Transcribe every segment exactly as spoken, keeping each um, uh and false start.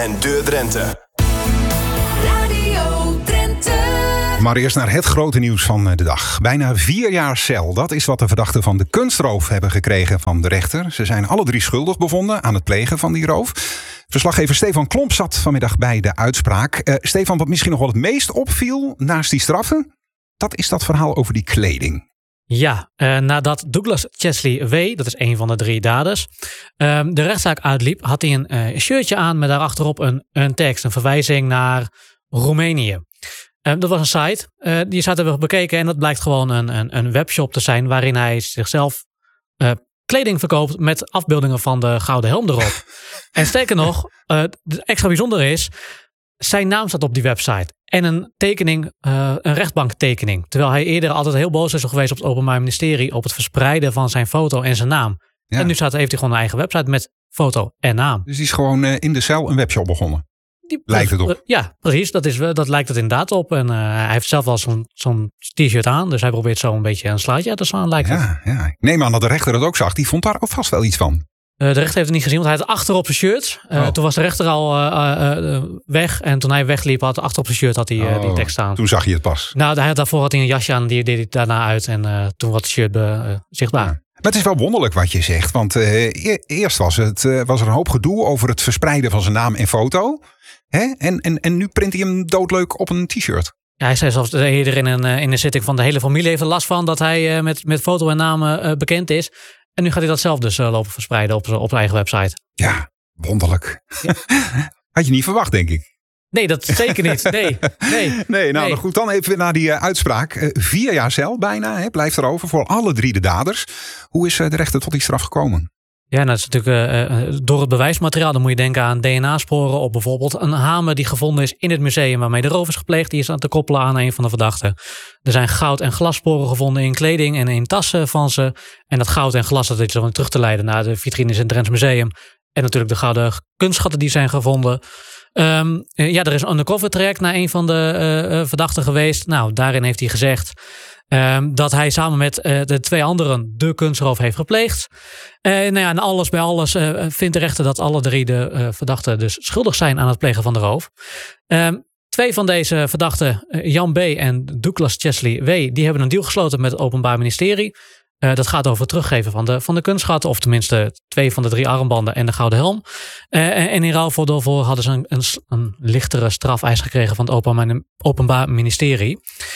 en de Drenthe. Radio Drenthe. Maar eerst naar het grote nieuws van de dag. Bijna vier jaar cel. Dat is wat de verdachten van de kunstroof hebben gekregen van de rechter. Ze zijn alle drie schuldig bevonden aan het plegen van die roof. Verslaggever Stefan Klomp zat vanmiddag bij de uitspraak. Uh, Stefan, wat misschien nog wel het meest opviel naast die straffen, dat is dat verhaal over die kleding. Ja, uh, nadat Douglas Chesley W., dat is een van de drie daders, uh, de rechtszaak uitliep, had hij een uh, shirtje aan met daarachterop een, een tekst, een verwijzing naar Roemenië. Uh, dat was een site, uh, die site hebben we bekeken en dat blijkt gewoon een, een, een webshop te zijn waarin hij zichzelf uh, kleding verkoopt met afbeeldingen van de Gouden Helm erop. En sterker nog, uh, het extra bijzonder is, zijn naam staat op die website. En een tekening, uh, een rechtbanktekening. Terwijl hij eerder altijd heel boos is geweest op het Openbaar Ministerie op het verspreiden van zijn foto en zijn naam. Ja. En nu staat, heeft hij gewoon een eigen website met foto en naam. Dus die is gewoon uh, in de cel een webshop begonnen. Die, lijkt het op. Uh, ja, precies. Dat, is, dat lijkt het inderdaad op. En uh, hij heeft zelf wel zo'n, zo'n t-shirt aan. Dus hij probeert zo een beetje een slaatje uit te slaan, lijkt ja, het. Ja. Ik neem aan dat de rechter dat ook zag. Die vond daar ook vast wel iets van. Uh, de rechter heeft het niet gezien, want hij had achter op zijn shirt. Uh, oh. Toen was de rechter al uh, uh, weg. En toen hij wegliep, had achter op zijn shirt had hij uh, oh, die tekst staan. Toen zag je het pas. Nou, hij had daarvoor had hij een jasje aan, die deed hij daarna uit. En uh, toen was het shirt uh, zichtbaar. Ja. Maar het is wel wonderlijk wat je zegt. Want uh, e- eerst was, het, uh, was er een hoop gedoe over het verspreiden van zijn naam en foto. Hè? En, en, en nu print hij hem doodleuk op een t-shirt. Ja, hij zei zelfs eerder in een, in een zitting van de hele familie heeft er last van dat hij uh, met, met foto en naam uh, bekend is. En nu gaat hij dat zelf dus uh, lopen verspreiden op, op zijn eigen website. Ja, wonderlijk. Ja. Had je niet verwacht, denk ik. Nee, dat zeker niet. Nee, nee, nee nou nee. goed, dan even naar die uh, uitspraak. Uh, vier jaar cel bijna, hè, blijft erover voor alle drie de daders. Hoe is uh, de rechter tot die straf gekomen? Ja, nou, dat is natuurlijk uh, door het bewijsmateriaal. Dan moet je denken aan D N A-sporen op bijvoorbeeld een hamer die gevonden is in het museum waarmee de roof is gepleegd. Die is aan te koppelen aan een van de verdachten. Er zijn goud- en glassporen gevonden in kleding en in tassen van ze. En dat goud en glas dat is dan terug te leiden naar de vitrines in het Drents Museum. En natuurlijk de gouden kunstschatten die zijn gevonden. Um, ja, er is een undercover traject naar een van de uh, verdachten geweest. Nou, daarin heeft hij gezegd Um, dat hij samen met uh, de twee anderen de kunstroof heeft gepleegd. Uh, nou ja, en alles bij alles uh, vindt de rechter dat alle drie de uh, verdachten dus schuldig zijn aan het plegen van de roof. Um, twee van deze verdachten, uh, Jan B. en Douglas Chesley W., die hebben een deal gesloten met het Openbaar Ministerie. Uh, dat gaat over het teruggeven van de, van de kunstschatten. Of tenminste twee van de drie armbanden en de Gouden Helm. Uh, en in ruil voor daarvoor hadden ze een, een, een lichtere strafeis gekregen van het Openbaar, openbaar Ministerie.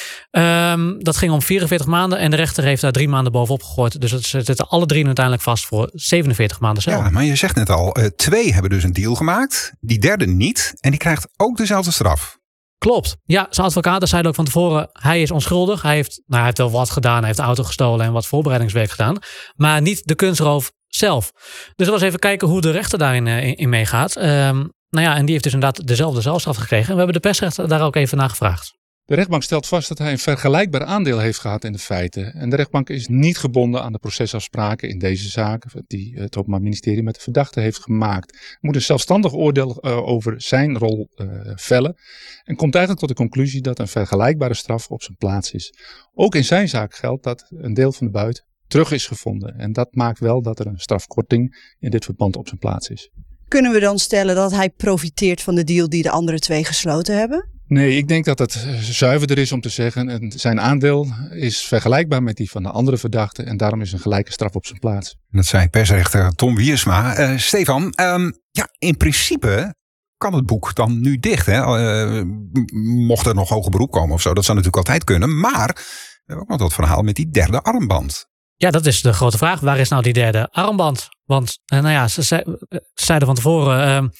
Um, dat ging om vierenveertig maanden. En de rechter heeft daar drie maanden bovenop gegooid. Dus ze zitten alle drie uiteindelijk vast voor zevenenveertig maanden cel. Ja, maar je zegt net al, uh, twee hebben dus een deal gemaakt. Die derde niet. En die krijgt ook dezelfde straf. Klopt. Ja, zijn advocaten zeiden ook van tevoren, hij is onschuldig. Hij heeft, nou, hij heeft wel wat gedaan. Hij heeft de auto gestolen en wat voorbereidingswerk gedaan. Maar niet de kunstroof zelf. Dus we eens even kijken hoe de rechter daarin in, in meegaat. Um, nou ja, en die heeft dus inderdaad dezelfde zelfstraf gekregen. En we hebben de persrechter daar ook even naar gevraagd. De rechtbank stelt vast dat hij een vergelijkbaar aandeel heeft gehad in de feiten. En de rechtbank is niet gebonden aan de procesafspraken in deze zaak die het Openbaar Ministerie met de verdachte heeft gemaakt. Hij moet een zelfstandig oordeel uh, over zijn rol uh, vellen. En komt eigenlijk tot de conclusie dat een vergelijkbare straf op zijn plaats is. Ook in zijn zaak geldt dat een deel van de buit terug is gevonden. En dat maakt wel dat er een strafkorting in dit verband op zijn plaats is. Kunnen we dan stellen dat hij profiteert van de deal die de andere twee gesloten hebben? Nee, ik denk dat het zuiverder is om te zeggen, en zijn aandeel is vergelijkbaar met die van de andere verdachten en daarom is een gelijke straf op zijn plaats. Dat zei persrechter Tom Wiersma. Uh, Stefan, um, ja, in principe kan het boek dan nu dicht. Hè? Uh, mocht er nog hoger beroep komen of zo, dat zou natuurlijk altijd kunnen. Maar we hebben ook nog dat verhaal met die derde armband. Ja, dat is de grote vraag. Waar is nou die derde armband? Want, uh, nou ja, ze, ze, ze zeiden van tevoren Uh,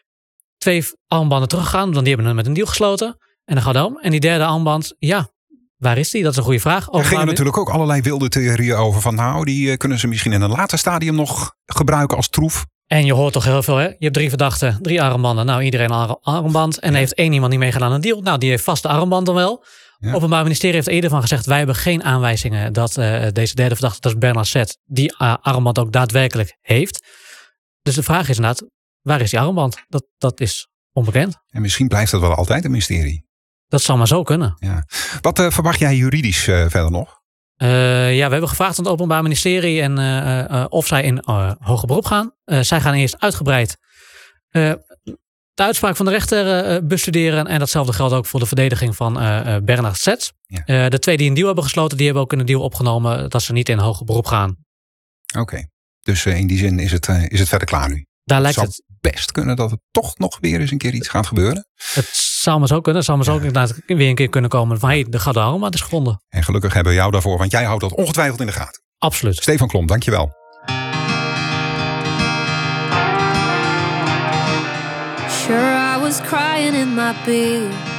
twee armbanden teruggegaan, want die hebben met een deal gesloten. En een Gouden Helm. En die derde armband, ja, waar is die? Dat is een goede vraag. Er gingen natuurlijk ook allerlei wilde theorieën over van nou, die kunnen ze misschien in een later stadium nog gebruiken als troef. En je hoort toch heel veel, hè? Je hebt drie verdachten, drie armbanden. Nou, iedereen een armband. En heeft één iemand niet meegedaan aan een deal. Nou, die heeft vast de armband dan wel. Ja. Het Openbaar Ministerie heeft eerder van gezegd, wij hebben geen aanwijzingen dat uh, deze derde verdachte, dat is Bernard Zet, die uh, armband ook daadwerkelijk heeft. Dus de vraag is inderdaad, waar is die armband? Dat, dat is onbekend. En misschien blijft dat wel altijd een mysterie. Dat zou maar zo kunnen. Ja. Wat uh, verwacht jij juridisch uh, verder nog? Uh, ja, we hebben gevraagd aan het Openbaar Ministerie en, uh, uh, of zij in uh, hoger beroep gaan. Uh, zij gaan eerst uitgebreid uh, de uitspraak van de rechter uh, bestuderen. En datzelfde geldt ook voor de verdediging van uh, uh, Bernard Setz. Ja. Uh, de twee die een deal hebben gesloten, die hebben ook in een deal opgenomen dat ze niet in hoger beroep gaan. Oké, okay. dus uh, in die zin is het, uh, is het verder klaar nu. Daar lijkt het het best kunnen dat het toch nog weer eens een keer iets gaat gebeuren. Het zou maar zo kunnen. Het zou maar zo ja. inderdaad weer een keer kunnen komen van hé, hey, de Gouden Arma is gevonden. En gelukkig hebben we jou daarvoor, want jij houdt dat ongetwijfeld in de gaten. Absoluut. Stefan Klomp, dankjewel. Sure, I was crying in my bed.